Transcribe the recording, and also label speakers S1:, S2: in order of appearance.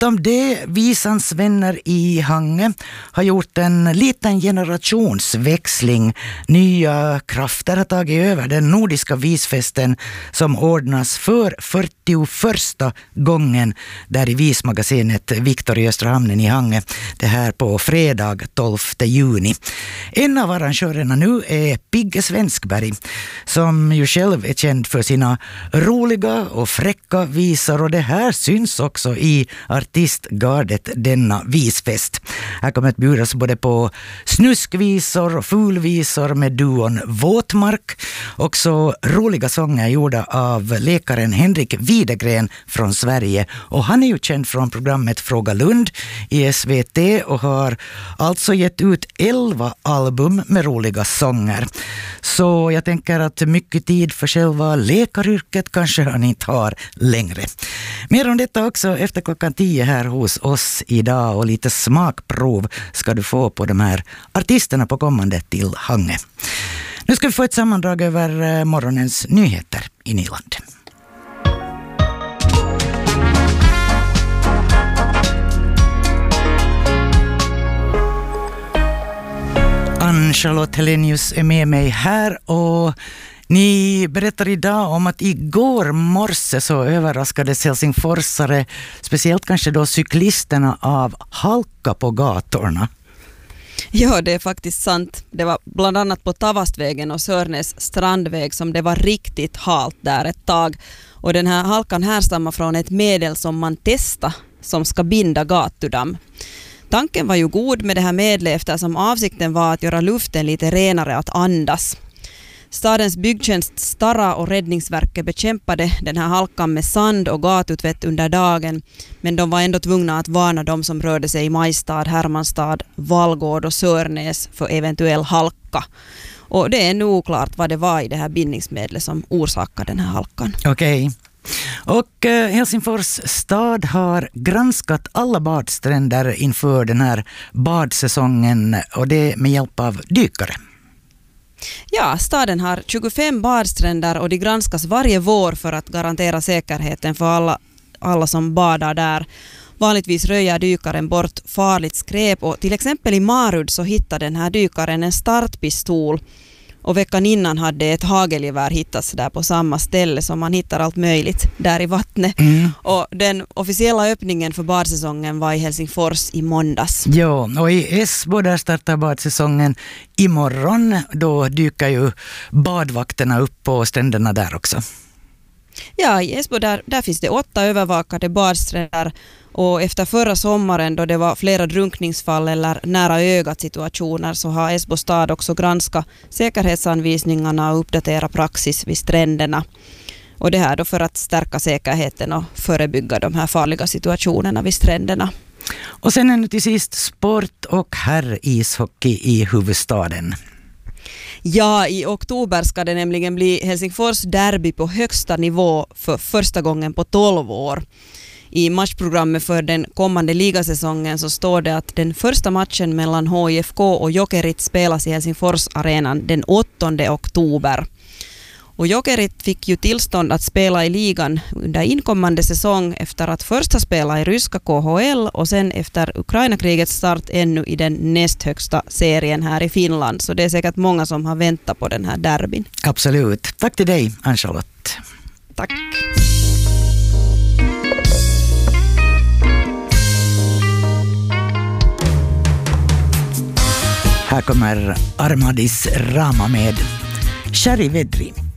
S1: om det, visans vänner i Hangö har gjort en liten generationsväxling. Nya krafter har tagit över den nordiska visfesten som ordnas för 41:a gången där i vismagasinet Viktor i Österhamnen i Hangö. Det här på fredag 12 juni. En av arrangörerna nu är Pigge Svenskberg som ju själv är känd för sina roliga och fräcka visor, och det här syns också i artistgardet denna visfest. Här kommer att bjudas både på snuskvisor och fulvisor med duon Våtmark. Också roliga sånger gjorda av läkaren Henrik Widegren från Sverige, och han är ju känd från programmet Fråga Lund i SVT och har alltså gett ut 11 album med roliga sånger. Så jag tänker att mycket tid för själva läkaryrket kanske han inte har längre. Mer om detta också efter klockan 10 här hos oss idag, och lite smakprov ska du få på de här artisterna på kommande till Hangö. Nu ska vi få ett sammandrag över morgonens nyheter i Nyland. Ann-Charlotte Helenius är med mig här, och ni berättar idag om att igår morse så överraskades helsingforsare, speciellt kanske då cyklisterna, av halka på gatorna.
S2: Ja, det är faktiskt sant. Det var bland annat på Tavastvägen och Sörnäs strandväg som det var riktigt halt där ett tag. Och den här halkan härstammar från ett medel som man testar som ska binda gatudamm. Tanken var ju god med det här medlet eftersom avsikten var att göra luften lite renare att andas. Stadens byggtjänst Stara och Räddningsverket bekämpade den här halkan med sand och gatutvätt under dagen, men de var ändå tvungna att varna de som rörde sig i Majstad, Hermanstad, Vallgård och Sörnäs för eventuell halka. Och det är nu oklart vad det var i det här bindningsmedlet som orsakade den här halkan.
S1: Okej. Och Helsingfors stad har granskat alla badstränder inför den här badsäsongen, och det med hjälp av dykare.
S2: Ja, staden har 25 badstränder och de granskas varje vår för att garantera säkerheten för alla som badar där. Vanligtvis röjer dykaren bort farligt skräp, och till exempel i Marud så hittade den här dykaren en startpistol. Och veckan innan hade ett hagelgevär hittats där på samma ställe, som man hittar allt möjligt där i vattnet. Och den officiella öppningen för badsäsongen var i Helsingfors i måndags.
S1: Ja, och i Esbo där startar badsäsongen imorgon. Då dyker ju badvakterna upp på stränderna där också.
S2: Ja, i Esbo där finns det 8 övervakade badstränder, och efter förra sommaren då det var flera drunkningsfall eller nära ögat situationer så har Esbo stad också granskat säkerhetsanvisningarna och uppdaterat praxis vid stränderna. Och det här då för att stärka säkerheten och förebygga de här farliga situationerna vid stränderna.
S1: Och sen ännu till sist sport och herrishockey i huvudstaden.
S2: Ja, i oktober ska det nämligen bli Helsingfors derby på högsta nivå för första gången på 12 år. I matchprogrammet för den kommande ligasäsongen så står det att den första matchen mellan HIFK och Jokerit spelas i Helsingfors-arenan den 8 oktober. Och Jokerit fick ju tillstånd att spela i ligan under inkommande säsong efter att först ha spelat i ryska KHL och sen efter Ukraina-krigets start ännu i den näst högsta serien här i Finland. Så det är säkert många som har väntat på den här derbyn.
S1: Absolut. Tack till dig, Ann-Charlotte.
S2: Tack.
S1: Här kommer Armadis Rama med Shari Vedri.